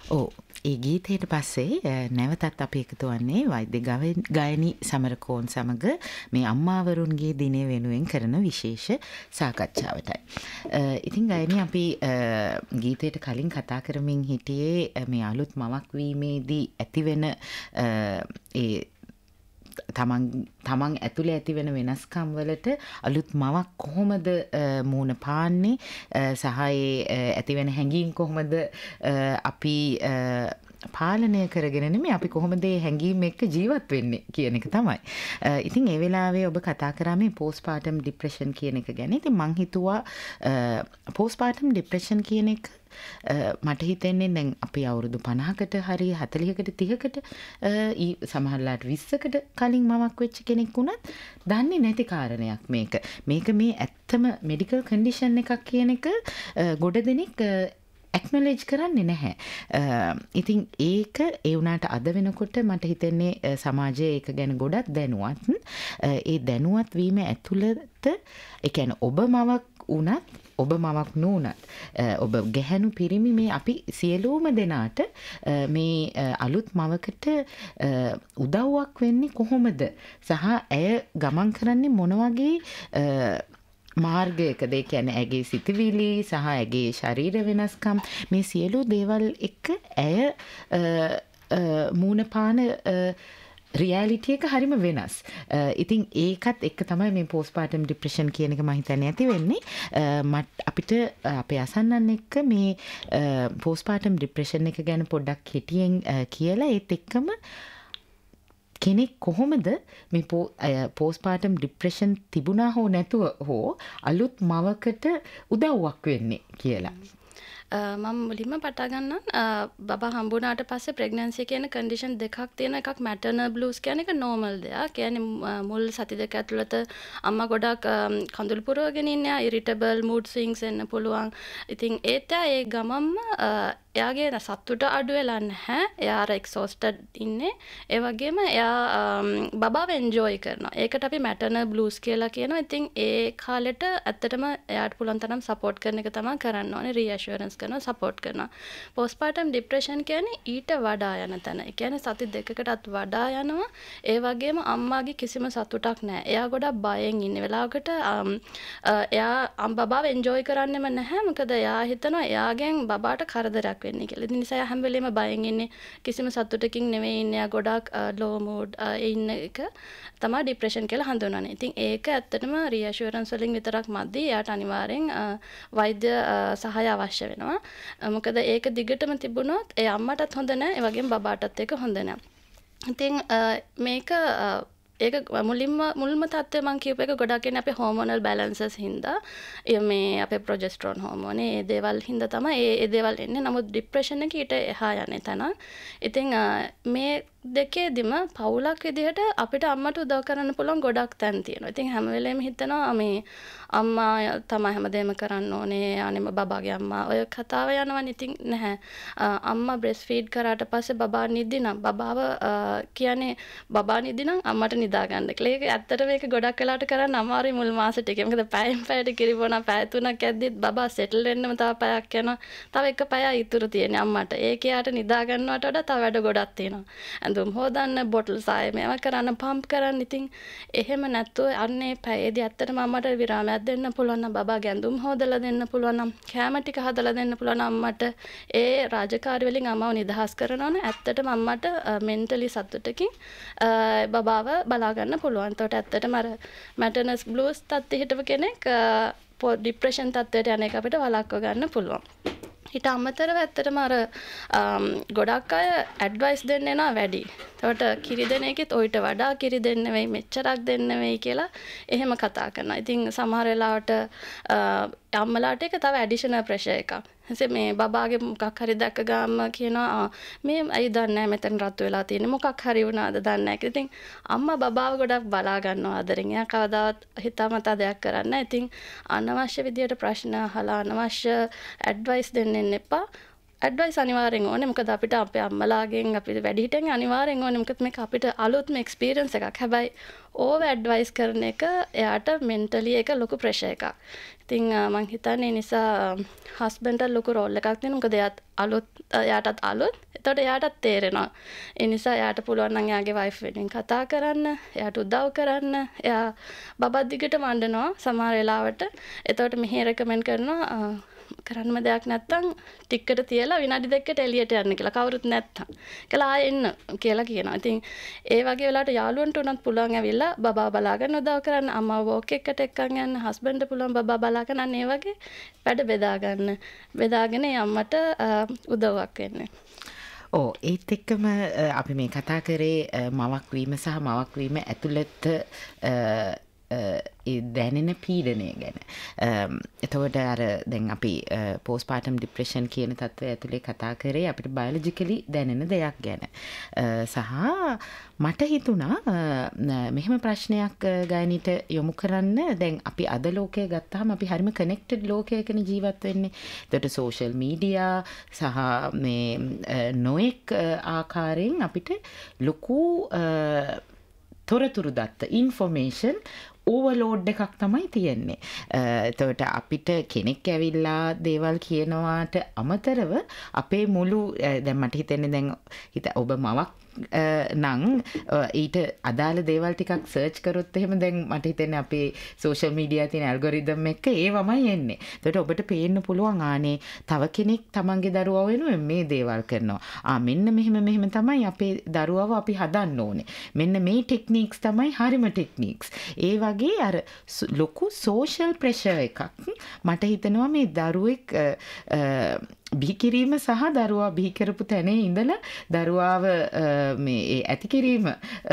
ඔව්. ඒ ගීතයට පස්සේ නැවතත් අපි එකතු වන්නේ වෛද්‍ය ගායනී සමරකෝන් සමග මේ අම්මාවරුන්ගේ දිනය වෙනුවෙන් කරන විශේෂ සාකච්ඡාවටයි. ඉතින් ගායනී අපි ගීතයට කලින් කතා කරමින් හිටියේ මේ අලුත් මවක් වීමේදී ඇතිවෙන ඒ තමන් ඇතුළේ ඇති වෙන වෙනස්කම් වලට අලුත් මවක් කොහොමද මූණ පාන්නේ සහ ඇති වෙන හැඟීම් කොහොමද අපි පාලනය කරගෙන නෙමෙයි අපි කොහොමද මේ හැඟීම් එක්ක ජීවත් වෙන්නේ කියන එක තමයි. ඉතින් ඒ වෙලාවේ ඔබ කතා කරා මේ postpartum depression කියන එක ගැන. ඉතින් මං හිතුවා postpartum depression කියන එක මට හිතෙන්නේ දැන් අපි අවුරුදු 50කට හරි 40කට 30කට සමහරලාට 20කට කලින් මමක් වෙච්ච කෙනෙක් වුණත් දන්නේ නැති කාරණයක් මේක. මේක මේ ඇත්තම මෙඩිකල් කන්ඩිෂන් එකක් කියන එක ගොඩ දෙනෙක් ඇක්නොලෙජ් කරන්නේ නැහැ. ඉතින් ඒක ඒ වුණාට අද වෙනකොට මට හිතෙන්නේ සමාජයේ ඒක ගැන ගොඩක් දැනුවත්. ඒ දැනුවත් වීම ඇතුළත ඒ කියන්නේ ඔබ මවක් වුණත් ඔබ මවක් නොවුණත් ඔබ ගැහැණු පිරිමි මේ අපි සියලුම දෙනාට මේ අලුත් මවකට උදව්වක් වෙන්නේ කොහොමද සහ ඇය ගමන් කරන්නේ මොන වගේ මාර්ගයකද ඒ කියන්නේ ඇගේ සිතවිලි සහ ඇගේ ශරීර වෙනස්කම් මේ සියලු දේවල් එක්ක ඇය මූණ පාන රියැලිටි එක හරිම වෙනස්. ඉතින් ඒකත් එක්ක තමයි මේ postpartum depression කියන එක මම හිතන්නේ ඇති වෙන්නේ. අපිට අපේ අසන්නන් එක්ක මේ postpartum depression එක ගැන පොඩ්ඩක් කෙටියෙන් කියලා ඒත් එක්කම කෙනෙක් කොහොමද මේ postpartum depression තිබුණා හෝ නැතුව හෝ අලුත් මවකට උදව්වක් වෙන්නේ කියලා. මම මුලින්ම පටා ගන්නම් බබා හම්බුනාට පස්සේ ප්‍රෙග්නන්සි කියන කන්ඩිෂන් දෙකක් තියෙන එකක් මැටර්නල් බ්ලූස් කියන එක නෝමල් දෙයක්. කියන්නේ මුල් සති දෙක ඇතුළත අම්මා ගොඩක් කඳුළු පුරවගෙන ඉන්නේ, ඉරිටබල් මූඩ් ස්විංග්ස් එන්න පුළුවන්. ඉතින් ඒත් ඒ ගමම්ම එයාගේ සතුට අඩු වෙලා නැහැ. එයා අර එක්සෝස්ටඩ් ඉන්නේ. ඒ වගේම එයා බබාව එන්ජොයි කරනවා. ඒකට අපි මැටර්නල් බ්ලූස් කියලා කියනවා. ඉතින් ඒ කාලෙට ඇත්තටම එයාට පුළුවන් තරම් සපෝට් කරන එක තමයි කරන්න ඕනේ. රීඇෂුරන්ස් කරනවා, සපෝට් කරනවා. postpartum depression කියන්නේ ඊට වඩා යන තැන. ඒ කියන්නේ සති දෙකකටත් වඩා යනවා. ඒ වගේම අම්මාගේ කිසිම සතුටක් නැහැ. එයා ගොඩක් බයෙන් ඉන්න වෙලාවකට එයා බබාව එන්ජොයි කරන්නෙම නැහැ. මොකද එයා හිතනවා එයාගෙන් බබාට කරදරයක් වෙන්නේ කියලා. ඒ නිසා හැම වෙලෙම බයෙන් ඉන්නේ. කිසිම සතුටකින් නෙවෙයි ඉන්නේ. ගොඩක් low mood ඉන්න එක තමයි depression කියලා හඳුන්වන්නේ. ඉතින් ඒක ඇත්තටම reassurance වලින් විතරක් මදි. එයාට අනිවාර්යෙන් වෛද්‍ය සහාය අවශ්‍ය වෙනවා. මොකද ඒක දිගටම තිබුණොත් ඒ අම්මටත් හොඳ නැහැ. ඒ වගේම බබාටත් ඒක හොඳ නැහැ. ඉතින් මේක ඒක මුල්ම තත්ත්වය මම කියපු එක ගොඩක් කියන්නේ අපේ හෝමෝනල් බැලන්සස් හින්දා මේ අපේ ප්‍රොජෙස්ටරෝන් හෝමෝනේ ඒ දේවල් හින්දා තමයි ඒ දේවල් එන්නේ. නමුත් ડિප්‍රෙෂන් එක ඊට එහා යන්නේ තන. ඉතින් මේ දෙකේදිම පවුලක් විදිහට අපිට අම්මට උදව් කරන්න පුළුවන් ගොඩක් තැන් තියෙනවා. ඉතින් හැම වෙලේම හිතනවා මේ අම්මා තමයි හැමදේම කරන්න ඕනේ. අනේම බබාගේ අම්මා ඔය කතාව යනවනේ. ඉතින් නැහැ. අම්මා බ්‍රෙස්ට් ෆීඩ් කරාට පස්සේ බබා නිදි නම් බබාව කියන්නේ බබා නිදි නම් අම්මට නිදා ගන්න කියලා. ඒක ඇත්තට මේක ගොඩක් වෙලාට කරන්න අමාරුයි මුල් මාස ටිකේ. මොකද පැයෙන් පැයට කිරිබෝනා පැය 3ක් ඇද්දිත් බබා සෙටල් වෙන්නම තව පැයක් යනවා. තව එක පැයක් ඉතුරු තියෙන්නේ අම්මට. ඒක යාට නිදා ගන්නවට වඩා තව වැඩ ගොඩක් තියෙනවා. ඇඳුම් හොදන්න, බොටල් සාය මේවා කරන්න, පම්ප් කරන්න. ඉතින් එහෙම නැත්නම් අන්නේ පැයේදී ඇත්තටම අම්මට විරාමයක් දෙන්න පුළුවන් නම් බබාගේ ඇඳුම් හොදලා දෙන්න පුළුවන් නම් කැම ටික හදලා දෙන්න පුළුවන් අම්මට ඒ රාජකාරි වලින් අම්මව නිදහස් කරනවා නම් ඇත්තටම අම්මට මෙන්ටලි සතුටකින් බබාව බලා ගන්න පුළුවන්. එතකොට ඇත්තටම අර මැටර්නස් බ්ලූස් තත්ත්වයට හිටපු කෙනෙක් ડિප්‍රෙෂන් තත්ත්වයට යන එක අපිට වළක්ව ගන්න පුළුවන්. ඊට අමතරව ඇත්තටම අර ගොඩක් අය ඇඩ්වයිස් දෙන්න එනවා වැඩි. ඒකට කිරි දෙන එකෙත් ඔయిత වඩා කිරි දෙන්න වෙයි, මෙච්චරක් දෙන්න වෙයි කියලා එහෙම කතා කරනවා. ඉතින් සමහර වෙලාවට අම්මලාට ඒක තව ඇඩිෂනල් ප්‍රෙෂර් එකක්. එසේ මේ බබාගේ මොකක් හරි දැක්ක ගාම කියනවා මේ අය දන්නේ නැහැ මෙතන රත් වෙලා තියෙන්නේ මොකක් හරි වුණාද දන්නේ නැහැ. ඉතින් අම්මා බබාව ගොඩක් බලා ගන්නවා ආදරෙන්. එයා කවදාවත් හිතාමතා දෙයක් කරන්නේ නැහැ. ඉතින් අනවශ්‍ය විදියට ප්‍රශ්න අහලා අනවශ්‍ය ඇඩ්වයිස් දෙන්න එන්න එපා. ඇඩ්වයිස් අනිවාර්යෙන් ඕනේ. මොකද අපිට අපේ අම්මලාගෙන් අපිට වැඩිහිටියන්ගෙන් අනිවාර්යෙන් ඕනේ. මොකද මේක අපිට අලුත්ම එක්ස්පීරියන්ස් එකක්. හැබැයි ඕව ඇඩ්වයිස් කරන එක එයාට මෙන්ටලි එක ලොකු ප්‍රෙෂර් එකක්. ඉතින් මං හිතන්නේ නිසා හස්බන්ඩ්ට ලොකු රෝල් එකක් දෙන්න. මොකද එයාටත් අලුත්. එතකොට එයාටත් තේරෙනවා. ඒ නිසා එයාට පුළුවන් නම් එයාගේ වයිෆ් වෙනින් කතා කරන්න, එයාට උදව් කරන්න. එයා බබා දිගටම අඬනවා සමහර වෙලාවට. එතකොට මෙහි රෙකමෙන්ඩ් කරනවා කරන්නම දෙයක් නැත්තම් ටිකකට තියලා විනාඩි දෙකකට එළියට යන්න කියලා. කවුරුත් නැත්තම්. කියලා ආයෙ එන්න කියලා කියනවා. ඉතින් ඒ වගේ වෙලාවට යාළුවන්ට උනත් පුළුවන් ඇවිල්ලා බබා බලාගෙන උදව් කරන්න, අම්මා වෝක් එකකට එක්කන් යන්න, හස්බන්ඩ් පුළුවන් බබා බලාගෙන අන්න ඒ වගේ වැඩ බෙදා ගන්න. බෙදාගෙන අම්මට උදව්වක් වෙන්න. ඒත් එක්කම අපි මේ කතා කරේ මවක් වීම සහ මවක් වීම ඇතුළත දැනෙන පීඩනය ගැන. එතකොට අර දැන් අපි පෝස්ට්පාර්ටම් ඩිප්‍රෙෂන් කියන තත්ත්වය ඇතුලේ කතා කරේ අපිට බයොලොජිකලි දැනෙන දෙයක් ගැන. සහ මට හිතුණා මෙහෙම ප්‍රශ්නයක් ගායනීට යොමු කරන්න. දැන් අපි අද ලෝකය ගත්තාම අපි හරිම කනෙක්ටඩ් ලෝකයකනේ ජීවත් වෙන්නේ. එතකොට සෝෂල් මීඩියා සහ මේ නොඑක් ආකාරයෙන් අපිට ලොකු තොරතුරු දත්ත ඉන්ෆෝමේෂන් ඕවර්ලෝඩ් එකක් තමයි තියෙන්නේ. එතකොට අපිට කෙනෙක් ඇවිල්ලා දේවල් කියනවාට අමතරව අපේ මුළු දැන් මට හිතෙන්නේ දැන් ඔබ මවක් නං ඊට අදාළ දේවල් ටිකක් සර්ච් කරොත් එහෙම දැන් මට හිතෙන්නේ අපේ සෝෂල් මීඩියා තියෙන ඇල්ගොරිතම් එක ඒවමයි එන්නේ. එතකොට ඔබට පේන්න පුළුවන් ආනේ තව කෙනෙක් තමන්ගේ දරුවව වෙනුවෙන් මේ දේවල් කරනවා. මෙන්න මෙහෙම තමයි අපේ දරුවව අපි හදන්න ඕනේ. මෙන්න මේ ටෙක්නික්ස් තමයි හරිම ටෙක්නික්ස්. ඒ වගේ අර ලොකු සෝෂල් ප්‍රෙෂර් එකක් මට හිතෙනවා මේ දරුවෙක් බිහිකිරීම සහ දරුවා බිහිකරපු තැනේ ඉඳලා දරුවාව මේ ඇති කිරීම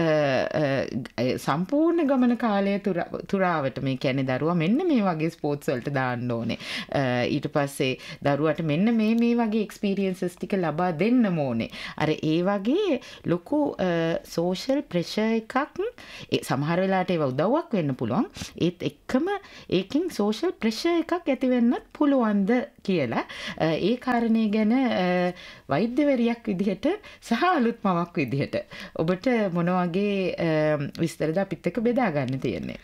සම්පූර්ණ ගමන කාලය තුරාවට මේ කියන්නේ දරුවා මෙන්න මේ වගේ ස්පෝර්ට්ස් වලට දාන්න ඕනේ. ඊට පස්සේ දරුවාට මෙන්න මේ වගේ එක්ස්පීරියන්සස් ටික ලබා දෙන්න ඕනේ. අර ඒ වගේ ලොකු සෝෂල් ප්‍රෙෂර් එකක් සමහර වෙලාවට ඒව උදව්වක් වෙන්න පුළුවන්. ඒත් එක්කම ඒකෙන් සෝෂල් ප්‍රෙෂර් එකක් ඇති වෙන්නත් පුළුවන්ද කියලා ඒ කාරණේ ගැන වෛද්‍යවරියක් විදිහට සහ අලුත් මවක් විදිහට ඔබට මොන වගේ විස්තරද අපිත් එක්ක බෙදා ගන්න තියෙන්නේ?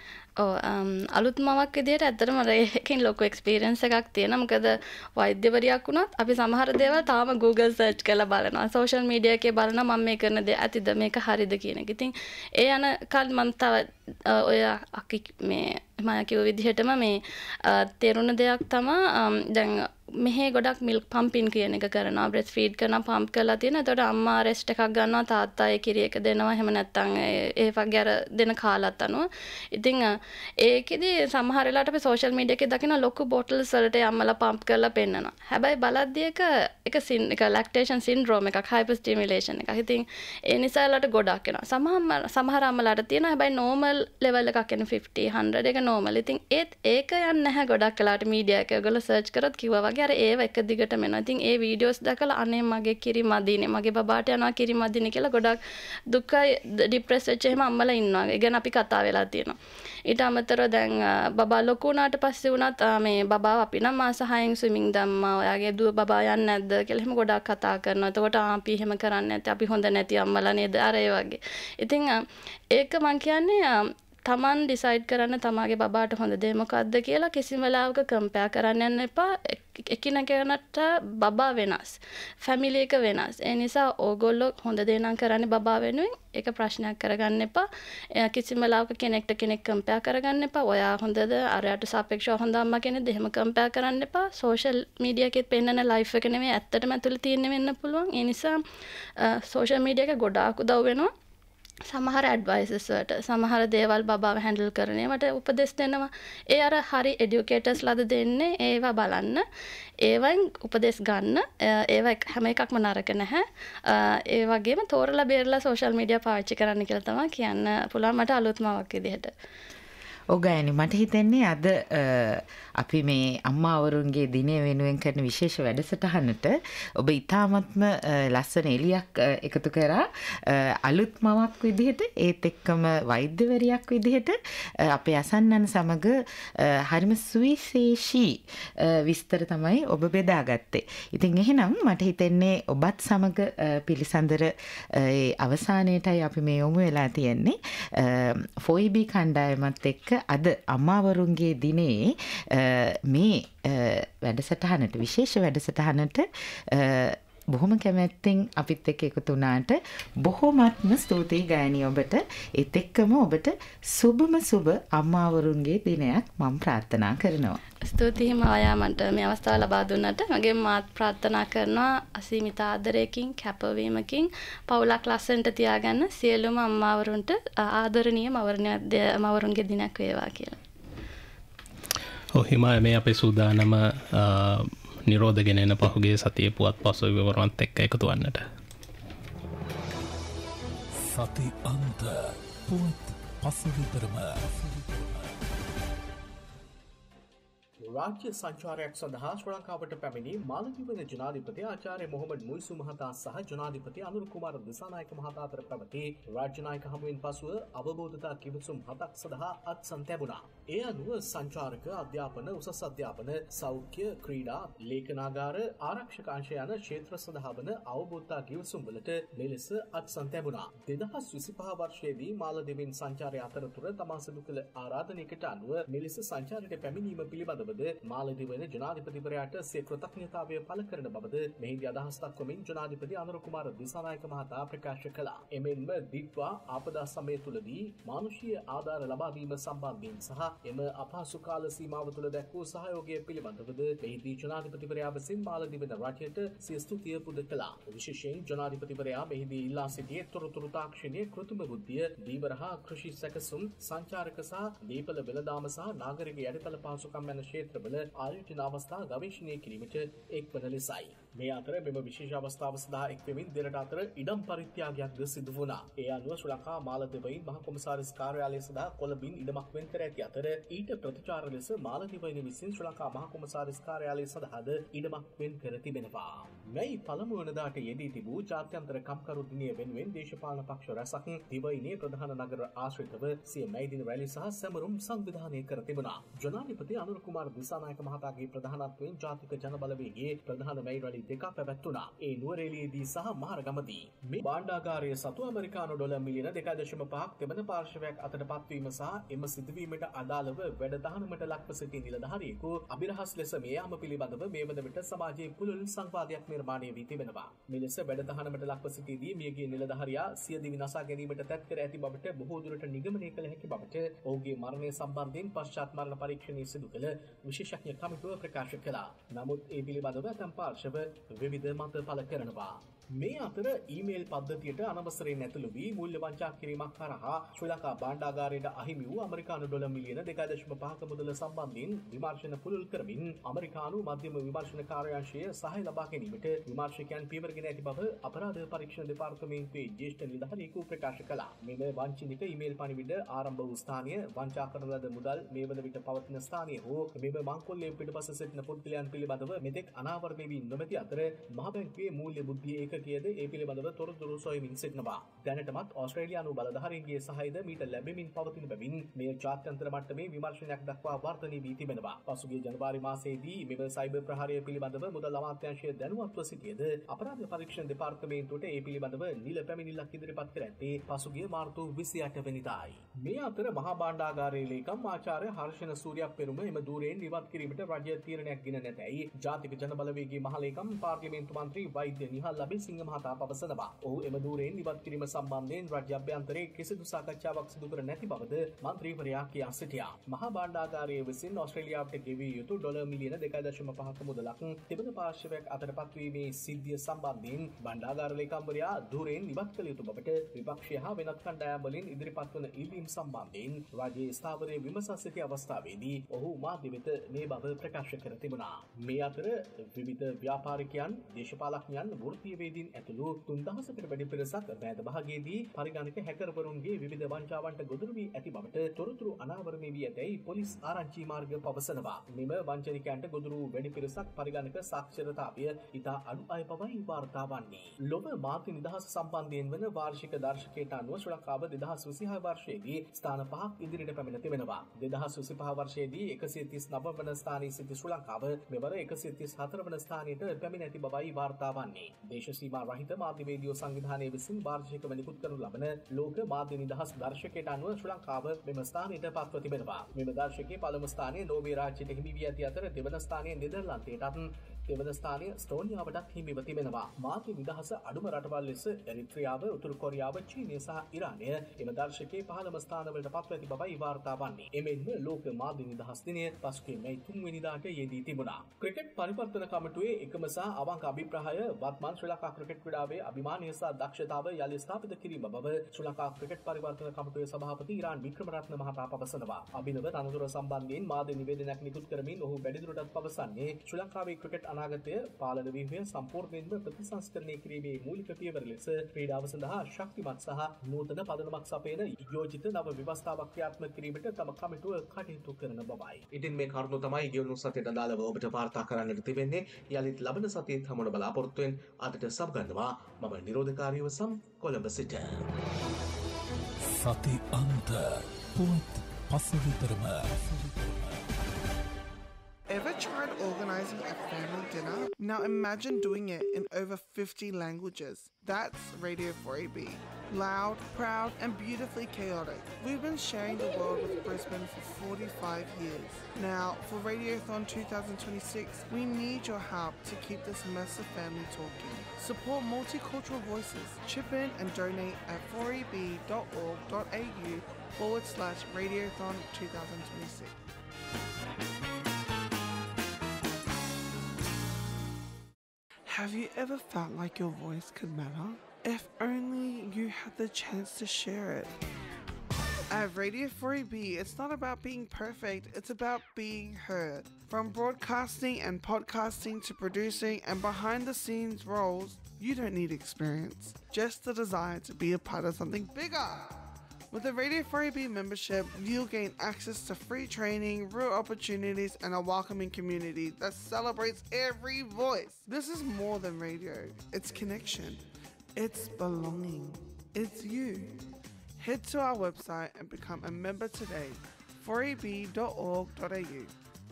අලුත් මවක් විදිහට ඇත්තටම ඒකෙන් ලොකු එක්ස්පීරියන්ස් එකක් තියෙනවා. මොකද වෛද්‍යවරියක් වුණත් අපි සමහර දේවල් තාම Google search කරලා බලනවා. සෝෂල් මීඩියා එකේ බලනවා මම මේ කරන දේ ඇතිද මේක හරිද කියන එක. ඉතින් ඒ යන කල් මම තව ඔය අකි මේ මම කිව්ව විදිහටම මේ තේරුණ දෙයක් තමයි දැන් මෙහි ගොඩක් මිල්ක් පම්පින් කියන එක කරනවා. බ්‍රෙස්ට් ෆීඩ් කරනවා, පම්ප් කරලා තියෙනවා. එතකොට අම්මා රෙස්ට් එකක් ගන්නවා, තාත්තා ඒ කිරි එක දෙනවා. එහෙම නැත්නම් ඒ වගේ අර දෙන කාලත් අනුව. ඉතින් ඒකෙදි සමහර වෙලාවට අපි සෝෂල් මීඩියා එකේ දකින ලොකු බොටල්ස් වලට අම්මලා පම්ප් කරලා පෙන්නනවා. හැබැයි බලද්දී එක ලැක්ටේෂන් සින්ඩ්‍රෝම් එකක්, හයිපර් ස්ටිමියුලේෂන් එකක්. ඉතින් ඒ නිසා ඒලට ගොඩක් එනවා. සමහර අම්මලාට තියෙනවා. හැබැයි නෝමල් ලෙවල් එකක් එන 50 100 එක නෝමල්. ඉතින් ඒක යන්නේ නැහැ ගොඩක් වෙලාවට මීඩියා එකේ ඔයගොල්ලෝ සර්ච් කරොත් කිව්වා වගේ අර ඒව එක දිගටම එනවා. ඉතින් ඒ වීඩියෝස් දැකලා අනේ මගේ කිරි මදිනේ, මගේ බබාට යනවා කිරි මදිනේ කියලා ගොඩක් දුකයි ඩිප්‍රෙස් වෙච්ච එහෙම අම්මලා ඉන්නවා. ඒ ගැන අපි කතා වෙලා තියෙනවා. ඊට අමතරව දැන් බබා ලොකු වුණාට පස්සේ වුණත් මේ බබාව අපි නම් මාස 6න් ස්විමින් දැම්මා. ඔයාගේ දුව බබා යන්නේ නැද්ද කියලා එහෙම ගොඩක් කතා කරනවා. එතකොට අපි එහෙම කරන්නේ නැත්නම් අපි හොඳ නැති අම්මලා නේද? අර ඒ වගේ. ඉතින් ඒක මං කියන්නේ තමන් ඩිසයිඩ් කරන්න තමාගේ බබාට හොඳ දේ මොකක්ද කියලා කිසිම වෙලාවක කම්පෙයාර් කරන්න යන්න එපා. එකිනෙකට බබා වෙනස්, ෆැමිලි එක වෙනස්. ඒ නිසා ඕගොල්ලෝ හොඳ දේ නම් කරන්නේ බබා වෙනුවෙන්. ඒක ප්‍රශ්නයක් කරගන්න එපා. කිසිම වෙලාවක කෙනෙක්ට කෙනෙක් කම්පෙයාර් කරගන්න එපා. ඔයා හොඳද, අරයට සාපේක්ෂව හොඳ අම්මා කෙනෙක්ද එහෙම කම්පෙයාර් කරන්න එපා. සෝෂල් මීඩියා එකේ පෙන්නන ලයිෆ් එක නෙමෙයි ඇත්තටම ඇතුළේ තියෙන්න වෙන්න පුළුවන්. ඒ නිසා සෝෂල් මීඩියා එක ගොඩාක් උදව් වෙනවා. සමහර ඇඩ්වයිසස් වලට සමහර දේවල් බබාව හැන්ඩල් කරන ඒවට උපදෙස් දෙනවා. ඒ අර හරි එඩියුකේටර්ස්ලාද දෙන්නේ ඒවා බලන්න. ඒවෙන් උපදෙස් ගන්න. ඒවා හැම එකක්ම නරක නැහැ. ඒ වගේම තෝරලා බේරලා සෝෂල් මීඩියා පාවිච්චි කරන්න කියලා තමයි කියන්න පුළුවන් මට අලුත්මවක් විදිහට. ඔගෑනි මට හිතෙන්නේ අද අපි මේ අම්මාවරුන්ගේ දිනය වෙනුවෙන් කරන විශේෂ වැඩසටහනට ඔබ ඉතාමත්ම ලස්සන එලියක් එකතු කරා අලුත් මවක් විදිහට ඒත් එක්කම වෛද්‍යවරියක් විදිහට අපේ අසන්නන් සමග හරිම සුවිශේෂී විස්තර තමයි ඔබ බෙදාගත්තේ. ඉතින් එහෙනම් මට හිතෙන්නේ ඔබත් සමග පිළිසඳර අවසානයේටයි අපි මේ යොමු වෙලා තියෙන්නේ. ෆොයිබි කණ්ඩායමත් එක්ක අද අම්මාවරුන්ගේ දිනේ මේ වැඩසටහනට විශේෂ වැඩසටහනට බොහොම කැමැත්තෙන් අපිත් එක්ක එකතු වුණාට බොහොමත්ම ස්තුතියි ගෑණි ඔබට. ඒත් එක්කම ඔබට සුබම සුබ අම්මාවරුන්ගේ දිනයක් මම ප්‍රාර්ථනා කරනවා. ස්තුතියි මායා මට මේ අවස්ථාව ලබා දුන්නට. මගේ මාත් ප්‍රාර්ථනා කරනවා අසීමිත ආදරයකින් කැපවීමකින් පවුලක් ලස්සනට තියාගන්න සියලුම අම්මාවරුන්ට ආදරණීය මවරුන්ගේ දිනයක් වේවා කියලා. ඔව් හිමා මේ අපේ සූදානම නිරෝධගෙන එන පහුගිය සතියේ පුවත් පසු විවරණත් එක්ක එකතු වන්නට. සති අන්ත පුවත් පසු විතරම රාජ්‍ය සංචාරයක් සඳහා ශ්‍රී ලංකාවට පැමිණි මාලදීවන ජනාධිපති ආචාර්ය මොහොමඩ් මුයිසු මහතා සහ ජනාධිපති අනුර කුමාර දිසානායක මහතා අතර පැවති රාජ්‍ය නායක හමුවෙන් පසුව අවබෝධතා කිවිසුම් 7ක් සඳහා අත්සන් ලැබුණා. ඒ අනුව සංචාරක අධ්‍යාපන, උසස් අධ්‍යාපන, සෞඛ්‍ය, ක්‍රීඩා, ලේඛනාගාර, ආරක්ෂක අංශ යන ක්ෂේත්‍ර සඳහා වන අවබෝධතා කිවිසුම් වලට මෙලෙස අත්සන් ලැබුණා. 2025 වර්ෂයේදී මාලදීවෙන් සංචාරය අතරතුර තමා සිදු කළ ආරාධනයකට අනුව මෙලෙස සංචාරයට පැමිණීම පිළිබඳව මාලදීවන ජනාධිපතිවරයාට සිය කෘතඥතාවය පළ කරන බවද මෙහිදී අදහස් දක්වමින් ජනාධිපති අනුර කුමාර දිසානායක මහතා ප්‍රකාශ කළා. එමෙන්ම දිට්වා ආපදා සමය තුලදී මානුෂීය ආධාර ලබා දීම සම්බන්ධයෙන් සහ එම අපහසු කාල සීමාව තුළ දැක්වූ සහයෝගය පිළිබඳවද මෙහිදී ජනාධිපතිවරයා විසින් මාලදීවන රජයට සිය ස්තුතිය පුද කළා. විශේෂයෙන් ජනාධිපතිවරයා මෙහිදී ඉල්ලා සිටියේ තොරතුරු තාක්ෂණයේ කෘත්‍රිම බුද්ධිය, දීවර හා කෘෂි සැකසුම්, සංචාරක සහ දීපල වෙළඳාම සහ නාගරික යටිතල පහසුකම් යන ක්ෂේත්‍රවල ආයෝජන අවස්ථා ගවේෂණය කිරීමට එක්වන ලෙසයි. මේ අතර මෙම විශේෂ අවස්ථාව සඳහා එක්වෙමින් දෙරට අතර ඉඩම් පරිත්‍යාගයක්ද සිදු වුණා. ඒ අනුව ශ්‍රී ලංකා මාලදීවයින් මහ කොමසාරිස් කාර්යාලය සඳහා කොළඹින් ඉඩමක් වෙන් කර ඇති අතර ඊට ප්‍රතිචාර ලෙස මාලදීවයින් විසින් ශ්‍රී ලංකා මහ කොමසාරිස් කාර්යාලය සඳහාද ඉඩමක් වෙන් කර තිබෙනවා. මේ පළමු වනදාට යෙදී තිබූ ජාත්‍යන්තර කම්කරු දිනය වෙනුවෙන් දේශපාලන පක්ෂ රැසක් දිවයිනේ ප්‍රධාන නගර ආශ්‍රිතව සිය මැයි දින රැලි සහ සැමරුම් සංවිධානය කර තිබුණා. ජනාධිපති අනුර කුමාර දිසානායක මහතාගේ ප්‍රධානත්වයෙන් ජාතික ජනබලවේගයේ ප්‍රධාන මැයි රැලි දෙකක් පැවැත්වුණා. ඒ නුවරඑළියේදී සහ මහරගමදී. මේ භාණ්ඩාගාරය සතු ඇමරිකානු ඩොලර් මිලියන 2.5ක් තෙමන පාර්ශවයක් අතට පත්වීම සහ එම සිදුවීමට අදාළව වැඩ දහනමට ලක්ව සිටි නිලධාරියෙකු අභිරහස් ලෙස මේ යාම පිළිබඳව මේ වන විට සමාජයේ පුළුල් සංවාදයක් නිර්මාණය වී තිබෙනවා. මෙලෙස වැඩ දහනමට ලක්ව සිටියදී මියගිය නිලධාරියා සිය දිවි නසා ගැනීමට තැත් කර ඇති බවට බොහෝ දුරට නිගමනය කළ හැකි බවට ඔහුගේ මරණය සම්බන්ධයෙන් පශ්චාත් මරණ පරීක්ෂණය සිදු කළ විශේෂඥ කමිටුව ප්‍රකාශ කළා. නමුත් ඒ පිළිබඳව ඇතැම් පාර්ශව විවිධ මත පළ කරනවා. මේ අතර ඊමේල් පද්ධතියට අනවසරයෙන් ඇතුළු වී මූල්‍ය වංචා කිරීමක් කරහා ශ්‍රී ලංකා භාණ්ඩාගාරයට අහිමි වූ ඇමරිකානු ඩොලර් මිලියන 2.5ක මුදල සම්බන්ධයෙන් විමර්ශන පුළුල් කරමින් ඇමරිකානු මධ්‍යම විමර්ශන කාර්යාංශය සහාය ලබා ගැනීමට විමර්ශකයන් පියවරගෙන ඇති බව අපරාධ පරීක්ෂණ දෙපාර්තමේන්තුවේ ජ්‍යෙෂ්ඨ නිලධාරියෙකු ප්‍රකාශ කළා. මෙම වංචනික ඊමේල් පණිවිඩ ආරම්භ වූ ස්ථානය, වංචා කරන ලද මුදල් මේ වන විට පවතින ස්ථානය හෝ මෙම මංකොල්ලේ පිටපස සිටින පුද්ගලයන් පිළිබඳව මෙතෙක් අනාවරණය වී නොමැති අතර මහ බැංකුවේ මූල්‍ය බුද්ධිය ඒකකයේද ඒ පිළිබඳව තොරතුරු සොයමින් සිටිනවා. දැනටමත් ඕස්ට්‍රේලියානු බලධාරීන්ගේ සහායද මීට ලැබෙමින් පවතින බැවින් මෙය ජාත්‍යන්තර මට්ටමේ විමර්ශනයක් දක්වා වර්ධනය වී තිබෙනවා. පසුගිය ජනවාරි මාසයේදී මෙම සයිබර් ප්‍රහාරය පිළිබඳව මුදල් අමාත්‍යාංශය දැනුවත්ව සිටියද අපරාධ පරීක්ෂණ දෙපාර්තමේන්තුවට ඒ පිළිබඳව නිල පැමිණිල්ලක් ඉදිරිපත් කර ඇත්තේ පසුගිය මාර්තු 28 වෙනිදායි. මේ අතර මහා භාණ්ඩාගාරයේ ලේකම් ආචාර්ය හර්ෂණ සූර්යපෙරුම එම ධූරයෙන් ඉවත් කිරීමට රජය තීරණයක් ගෙන නැතැයි ජාතික ජනබලවේගයේ මහ ලේකම් පාර්ලිමේන්තු මන්ත්‍රී වෛද්‍ය නිහල් අබේසිංහ මහතා පවසනවා. ඔහු එම ධූරයෙන් ඉවත් කිරීම සම්බන්ධයෙන් රාජ්‍ය අභ්‍යන්තරයේ කිසිදු සාකච්ඡාවක් සිදු කර නැති බවද මන්ත්‍රීවරයා කියා සිටියා. මහා භාණ්ඩාගාරයේ විසින් ඕස්ට්‍රේලියාවට ගෙවිය යුතු ඩොලර් මිලියන 2.5ක මුදලක් තිබෙන පාර්ශවයක් අතට පත්වීමේ සිද්ධිය සම්බන්ධයෙන් භාණ්ඩාගාර ලේකම්වරයා ධූරයෙන් ඉවත් කළ යුතු බවට විපක්ෂය හා වෙනත් කණ්ඩායම් වලින් ඉදිරිපත් වන ඉල්ලීම් සම්බන්ධයෙන් රාජ්‍ය ස්ථාවරයේ විමසා සිටි අවස්ථාවේදී ඔහු මාධ්‍ය වෙත මේ බව ප්‍රකාශ කර තිබුණා. මේ අතර විවිධ ව්‍යාපාරික ව්‍යාපාරිකයන්, දේශපාලඥයන්, වෘත්තීයවේදීන් ඇතුළු 3000කට වැඩි පිරිසක් මෑත භාගයේදී පරිගණක හැකර්වරුන්ගේ විවිධ වංචාවන්ට ගොදුරු වී ඇති බවට තොරතුරු අනාවරණය වී ඇතැයි පොලිස් ආරංචි මාර්ග පවසනවා. මෙම වංචනිකයන්ට ගොදුරු වැඩි පිරිසක් පරිගණක සාක්ෂරතාවය ඉතා අඩු අය බවයි වාර්තා වන්නේ. ලොව මාධ්‍ය නිදහස සම්බන්ධයෙන් වන වාර්ෂික දර්ශකයට අනුව ශ්‍රී ලංකාව 2026 වර්ෂයේදී ස්ථාන 5ක් ඉදිරියට පැමිණ තිබෙනවා. 2025 වර්ෂයේදී 139 වන ස්ථානයේ සිටි ශ්‍රී ලංකාව මෙවර 134 වන ස්ථානයට පැමිණ ඇති බවයි වාර්තා වන්නේ. දේශ සීමා රහිත මාධ්‍යවේදියෝ සංවිධානය විසින් වාර්ෂිකව නිකුත් කරනු ලබන ලෝක මාධ්‍ය නිදහස් දර්ශකයට අනුව ශ්‍රී ලංකාව මෙම ස්ථානයට පත්ව තිබෙනවා. මෙම දර්ශකයේ පළමු ස්ථානය නෝර්වේ රාජ්‍යයට හිමි වී ඇති අතර දෙවන ස්ථානය නෙදර්ලන්තයටත් දෙවන ස්ථානය ස්ටෝනියාවටත් හිමිව තිබෙනවා. මාධ්‍ය නිදහස අඩුම රටවල් ලෙස එරිත්‍රියාව, උතුරු කොරියාව, චීනය සහ ඉරානය එම දර්ශකයේ 15ම ස්ථානවලට පත්ව ඇති බවයි වාර්තා වන්නේ. එමෙන්ම ලෝක මාධ්‍ය නිදහස් දිනය පසුගිය මැයි 3 වෙනිදාට යෙදී තිබුණා. ක්‍රිකට් පරිවර්තන කමිටුවේ එකම සහ අවංක අභිප්‍රාය වත්මන් ශ්‍රී ලංකා ක්‍රිකට් ක්‍රීඩාවේ අභිමානය සහ දක්ෂතාව යලි ස්ථාපිත කිරීම බව ශ්‍රී ලංකා ක්‍රිකට් පරිවර්තන කමිටුවේ සභාපති ඉරාන් වික්‍රමරත්න මහතා පවසනවා. අභිනව තනතුර සම්බන්ධයෙන් මාධ්‍ය නිවේදනයක් නිකුත් කරමින් ඔහු වැඩිදුරටත් පවසන්නේ ශ්‍රී ලංකාවේ ක්‍රිකට් අනාගතය පාලන ව්‍යුහය සම්පූර්ණයෙන්ම ප්‍රතිසංස්කරණය කිරීමේ මූලික පියවර ලෙස ක්‍රීඩාව සඳහා ශක්තිමත් සහ නූතන පදනමක් සපයන යෝජිත නව ව්‍යවස්ථාවක් ක්‍රියාත්මක කිරීමට තම කමිටුව කටයුතු කරන බවයි. ඉතින් මේ කරුණු තමයි ගෙවුණු සතියට අදාළව ඔබට වාර්තා කරන්නට තිබෙන්නේ. යලිත් ලබන සතියේ හමුවන බලාපොරොත්තුවෙන් අදට සබගන්නවා. මම නිරෝධකාරීව සම් කොළඹ සිට. සති අන්ත පුවත් පසවිතරම. Ever tried organizing a family dinner? Now imagine doing it in over 50 languages. That's Radio 4AB. Loud, proud, and beautifully chaotic. We've been sharing the world with Brisbane for 45 years. Now, for Radiothon 2026, we need your help to keep this massive family talking. Support multicultural voices. Chip in and donate at 4eb.org.au/Radiothon 2026. Have you ever felt like your voice could matter? If only you had the chance to share it. At Radio 4EB, it's not about being perfect, it's about being heard. From broadcasting and podcasting to producing and behind the scenes roles, you don't need experience, just the desire to be a part of something bigger. With the Radio 4EB membership, you'll gain access to free training, real opportunities, and a welcoming community that celebrates every voice. This is more than radio. It's connection. It's belonging. It's you. Head to our website and become a member today. 4eb.org.au.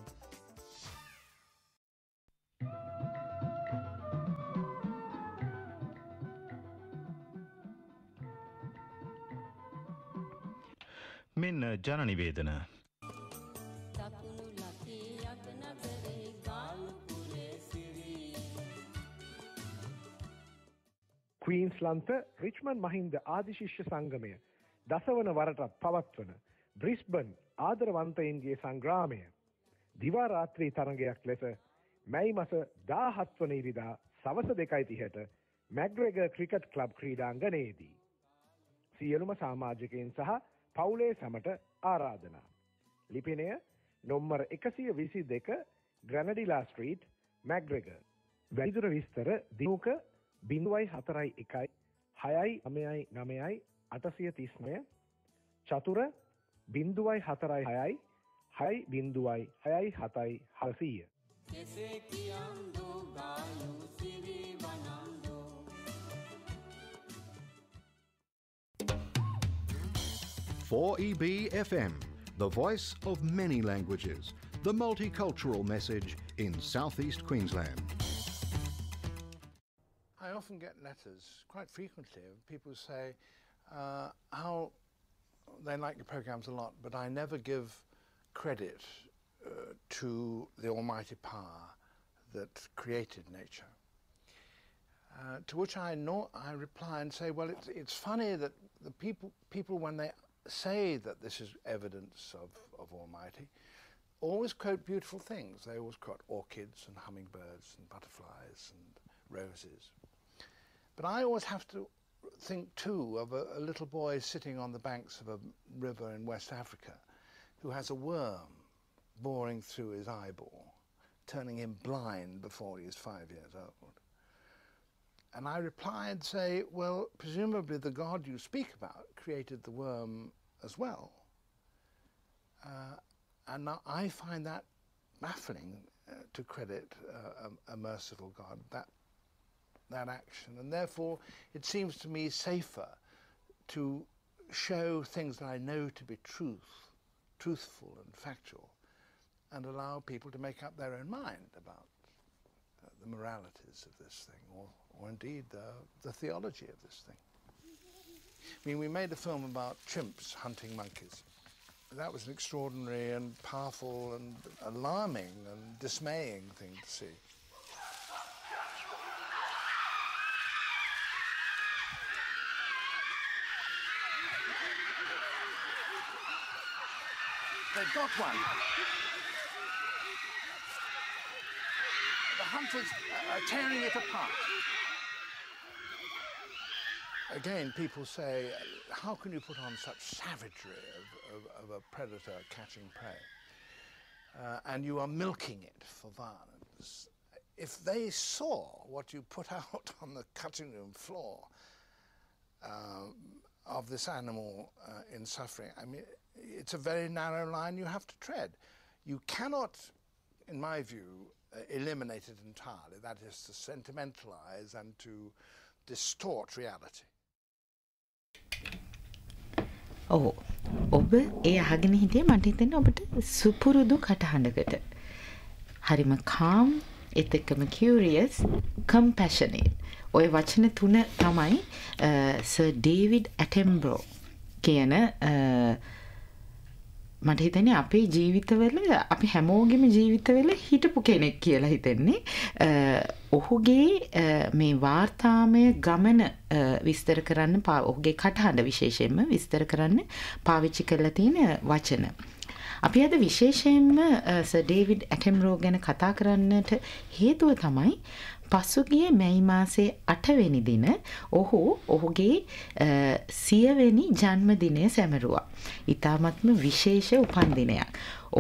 මෙන්න ජන නිවේදන. ක්වීන්ස්ලන්ත Richmond Mahinda ආදිශිෂ්‍ය සංගමය දසවන වරටත් පවත්වන Brisbane ආදරවන්තයින්ගේ සංග්‍රාමය දිවා රාත්‍රී තරගයක් ලෙස මැයි මස 17 වන ඉරිදා සවස 2:30ට මැග්‍රෙගර් ක්‍රිකට් ක්ලබ් ක්‍රීඩාංගණයේදී සියලුම සමාජිකයන් සහ පවුලේ සමට ආරාධනා. ලිපිනය නොම්බර 122 ග්‍රැනඩිලා ස්ට්‍රීට් මැග්‍රෙගර්. වැඩිදුර විස්තර දිනුක 041 699 839 චතුර 046 606 607. For EB FM, the voice of many languages, the multicultural message in southeast Queensland. I often get letters, quite frequently, of people say how they like the programmes a lot, but I never give credit to the almighty power that created nature. To which I reply and say, well, it's funny that the people when they say that this is evidence of Almighty, always quote beautiful things. They always quote orchids and hummingbirds and butterflies and roses. But I always have to think too of a little boy sitting on the banks of a river in West Africa who has a worm boring through his eyeball, turning him blind before he was 5 years old. And I replied, say, well, presumably the God you speak about created the worm as well. And now I find that baffling to credit a merciful God, that action. And therefore, it seems to me safer to show things that I know to be truthful and factual, and allow people to make up their own mind about the moralities of this thing, or indeed the theology of this thing. I mean, we made a film about chimps hunting monkeys. That was an extraordinary and powerful and alarming and dismaying thing to see. They've got one. The hunters are tearing it apart. Again, people say, how can you put on such savagery of a predator catching prey? And you are milking it for violence. If they saw what you put out on the cutting room floor of this animal in suffering, I mean, it's a very narrow line you have to tread. You cannot, in my view, eliminate it entirely. That is to sentimentalize and to distort reality. ඔව් ඔබ ඒ අහගෙන හිටියේ මට හිතෙන්නේ ඔබට සුපුරුදු කටහඬකට. හරිම calm, ඒත් එක්කම curious, compassionate. ඔය වචන තුන තමයි සර් ඩේවිඩ් ඇටෙන්බරෝ කියන මට හිතන්නේ අපේ ජීවිතවල අපි හැමෝගෙම ජීවිතවල හිටපු කෙනෙක් කියලා හිතෙන්නේ. ඔහුගේ මේ වාර්තාමය ගමන විස්තර කරන්න ඔහුගේ කටහඬ විශේෂයෙන්ම විස්තර කරන්න පාවිච්චි කරලා තියෙන වචන. අපි අද විශේෂයෙන්ම සර් ඩේවිඩ් ඇටෙන්බරෝ ගැන කතා කරන්නට හේතුව තමයි පසුගිය මැයි මාසේ 8 වෙනි දින ඔහුගේ 100 වෙනි ජන්මදිනය සැමරුවා. ඉතාමත්ම විශේෂ උපන් දිනයක්.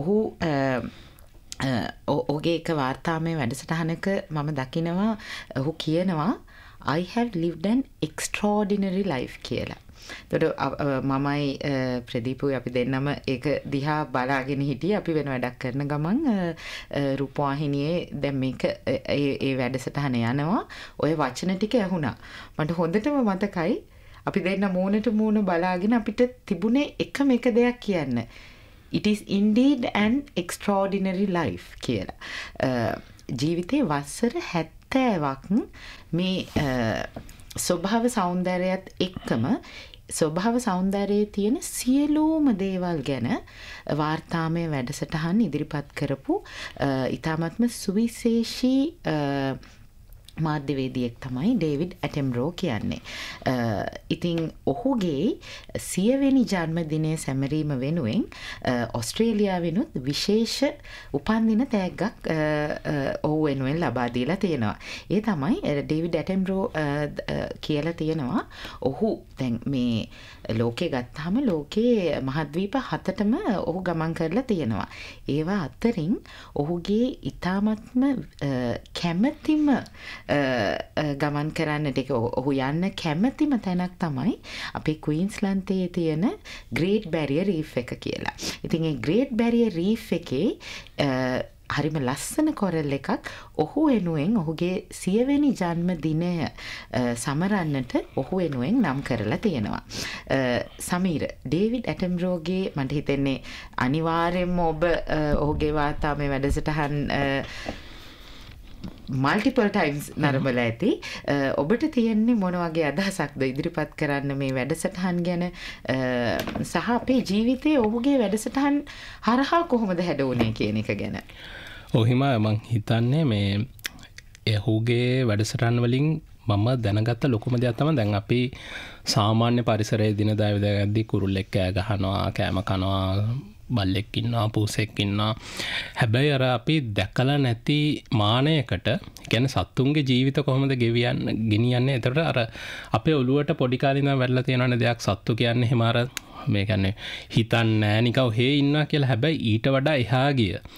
ඔහුගේ එක වාර්තාමය වැඩසටහනක මම දකිනවා ඔහු කියනවා I have lived an extraordinary life කියලා. මමයි ප්‍රදීපුයි අපි දෙන්නම ඒක දිහා බලාගෙන හිටියේ. අපි වෙන වැඩක් කරන ගමන් රූපවාහිනියේ දැන් මේක ඒ වැඩසටහන යනවා. ඔය වචන ටික ඇහුණා. මට හොඳටම මතකයි අපි දෙන්න මූණට මූණ බලාගෙන අපිට තිබුණේ එකම එක දෙයක් කියන්න. It is indeed an extraordinary life කියලා. ජීවිතේ වසර 70ක් මේ ස්වභාව සෞන්දර්යයත් එක්කම ස්වභාව සෞන්දර්යයේ තියෙන සියලුම දේවල් ගැන වාර්තාමය වැඩසටහන් ඉදිරිපත් කරපු ඉතාමත්ම සුවිශේෂී මාධ්‍යවේදියෙක් තමයි ඩේවිඩ් ඇටෙන්බරෝ කියන්නේ. ඉතින් ඔහුගේ 100 වෙනි ජන්මදිනය සැමරීම වෙනුවෙන් ඔස්ට්‍රේලියාවෙනුත් විශේෂ උපන්දින තෑග්ගක් ඔහු වෙනුවෙන් ලබා දීලා තියෙනවා. ඒ තමයි ඩේවිඩ් ඇටෙන්බරෝ කියලා තියෙනවා ඔහු දැන් මේ ලෝකේ ගත්තාම ලෝකේ මහද්වීප 7ටම ඔහු ගමන් කරලා තියෙනවා. ඒවා අතරින් ඔහුගේ ඉතාමත්ම කැමැතිම ගමන් කරන්නට ඔහු යන්න කැමැතිම තැනක් තමයි අපේ ක්වීන්ස්ලන්තයේ තියෙන ග්‍රේට් බැරියර් රීෆ් එක කියලා. ඉතින් ඒ ග්‍රේට් බැරියර් රීෆ් එකේ හරිම ලස්සන කොරල් එකක් ඔහු වෙනුවෙන් ඔහුගේ 100 වෙනි ජන්මදිනය සමරන්නට ඔහු වෙනුවෙන් නම් කරලා තියෙනවා. සමීර ඩේවිඩ් ඇටෙන්බරෝගේ මට හිතෙන්නේ අනිවාර්යෙන්ම ඔබ ඔහුගේ වාර්තාමය වැඩසටහන් multiple times නරඹලා ඇති. ඔබට තියෙන්නේ මොන වගේ අදහසක්ද ඉදිරිපත් කරන්න මේ වැඩසටහන් ගැන සහ අපේ ජීවිතයේ ඔහුගේ වැඩසටහන් හරහා කොහොමද හැඩවුනේ කියන එක ගැන? ඔහිම මං හිතන්නේ මේ ඔහුගේ වැඩසටහන් වලින් මම දැනගත්ත ලොකුම දෙයක් තමයි දැන් අපි සාමාන්‍ය පරිසරයේ දිනදා විදගද්දී කුරුල්ලෙක් කෑ ගහනවා, කෑම කනවා, බල්ලෙක් ඉන්නවා, පූසෙක් ඉන්නවා. හැබැයි අර අපි දැකලා නැති මානයකට කියන්නේ සත්තුන්ගේ ජීවිත කොහොමද ගෙනියන්නේ. ඒතර අර අපේ ඔළුවට පොඩි කාලේ ඉඳන් වැටලා තියෙනවනේ දෙයක් සත්තු කියන්නේ හිම අර මේ කියන්නේ හිතන්නේ නෑ නිකන් හේ ඉන්නවා කියලා. හැබැයි ඊට වඩා එහා ගිය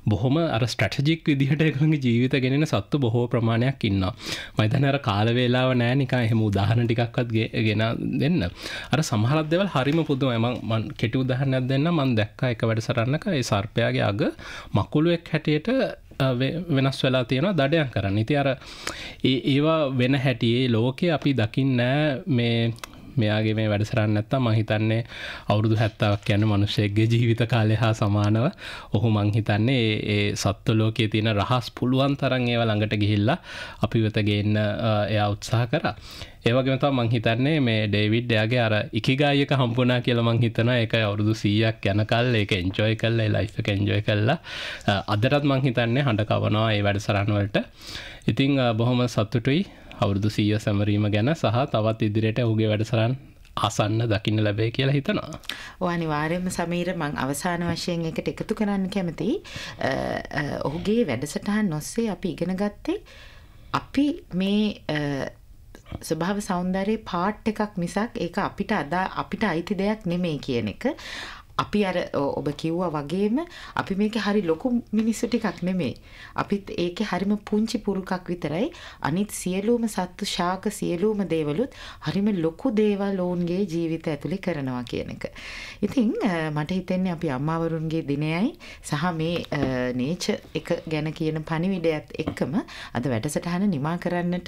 බොහොම අර ස්ට්‍රැටජික් විදිහට එකගේ ජීවිත ගෙනෙන සත්තු බොහෝ ප්‍රමාණයක් ඉන්නවා. මම හිතන්නේ අර කාල වේලාව නැහැ නිකන් එහෙම උදාහරණ ටිකක්වත් ගෙන දෙන්න. අර සමහරක් දේවල් හරිම පුදුමයි. මම කෙටි උදාහරණයක් දෙන්න. මම දැක්කා එක වැඩසටහනක ඒ සර්පයාගේ අග මකුළුවෙක් හැටියට වෙනස් වෙලා තියෙනවා දඩයන් කරන්න. ඉතින් අර ඒවා වෙන හැටියේ ලෝකේ අපි දකින්නේ මේ මෙයාගේ මේ වැඩසටහන නැත්තම් මං හිතන්නේ අවුරුදු 70ක් කියන්නේ මිනිස්සෙක්ගේ ජීවිත කාලය හා සමානව ඔහු මං හිතන්නේ ඒ සත්ත්ව ලෝකයේ තියෙන රහස් පුළුවන් තරම් ඒවා ළඟට ගිහිල්ලා අපි වෙත ගේන්න එයා උත්සාහ කරා. ඒ වගේම තමයි මං හිතන්නේ මේ ඩේවිඩ් එයාගේ අර ඉකිගායි එක හම්බුණා කියලා මං හිතනවා. ඒක අවුරුදු 100ක් යනකල් ඒක එන්ජොයි කරලා ඒ ලයිෆ් එක එන්ජොයි කරලා අදටත් මං හිතන්නේ හඬ කවනවා ඒ වැඩසටහන වලට. ඉතින් බොහොම සතුටුයි අවුරුදු 100 සැමරීම ගැන සහ තවත් ඉදිරියට ඔහුගේ වැඩසටහන් ආසන්න දකින්න ලැබෙයි කියලා හිතනවා. ඔව් අනිවාර්යයෙන්ම සමීර මම අවසාන වශයෙන් එකට එකතු කරන්න කැමතියි. ඔහුගේ වැඩසටහන් ඔස්සේ අපි ඉගෙන ගත්තේ අපි මේ ස්වභාව සෞන්දර්යයේ පාර්ට් එකක් මිසක් ඒක අපිට අයිති දෙයක් නෙමෙයි කියන එක. අපි අර ඔබ කිව්වා වගේම අපි මේකේ හරි ලොකු මිනිස්සු ටිකක් නෙමෙයි. අපිත් ඒකේ හරිම පුංචි පුරුකක් විතරයි. අනිත් සියලුම සත්තු ශාක සියලුම දේවලුත් හරිම ලොකු දේවල් ඔවුන්ගේ ජීවිත ඇතුලේ කරනවා කියන එක. ඉතින් මට හිතෙන්නේ අපි අම්මාවරුන්ගේ දිනයයි සහ මේ නේචර් එක ගැන කියන පණිවිඩයත් එක්කම අද වැඩසටහන නිමා කරන්නට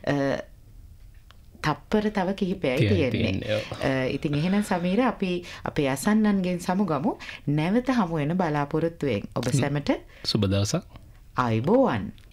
තප්පර තව කිහිපයයි තියෙන්නේ. ඉතින් එහෙනම් සමීර අපි අපේ අසන්නන්ගෙන් සමුගමු. නැවත හමු වෙන බලාපොරොත්තුවෙන් ඔබ සැමට සුබ දවසක්. ආයුබෝවන්.